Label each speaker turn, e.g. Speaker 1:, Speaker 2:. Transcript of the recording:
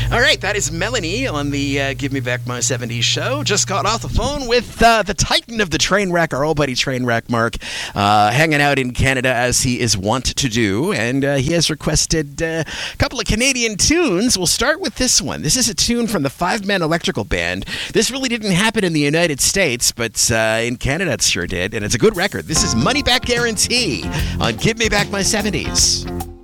Speaker 1: All right, that is Melanie on the Give Me Back My 70s show. Just got off the phone with the titan of the train wreck, our old buddy Trainwreck Mark, hanging out in Canada as he is wont to do. And he has requested a couple of Canadian tunes. We'll start with this one. This is a tune from the Five Man Electrical Band. This really didn't happen in the United States, but in Canada it sure did. And it's a good record. This is Money Back Guarantee on Give Me Back My 70s.